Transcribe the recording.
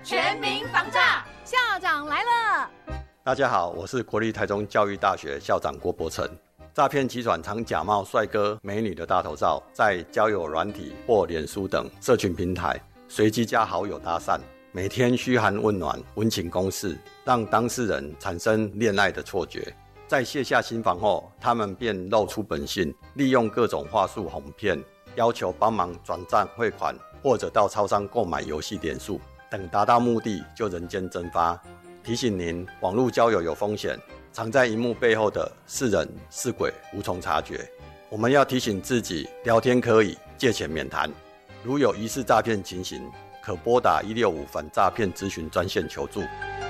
全民防诈， 校长来了。 大家好，我是国立台中教育大学校长郭伯成。诈骗集团常假冒帅哥美女的大头照，在交友软体或脸书等社群平台随机加好友搭讪，每天嘘寒问暖、温情攻势，让当事人产生恋爱的错觉。在卸下心防后，他们便露出本性，利用各种话术哄骗，要求帮忙转账汇款，或者到超商购买游戏点数，等达到目的就人间蒸发。提醒您，网络交友有风险，藏在荧幕背后的是人是鬼无从察觉。我们要提醒自己，聊天可以，借钱免谈。如有疑似诈骗情形，可拨打165反诈骗咨询专线求助。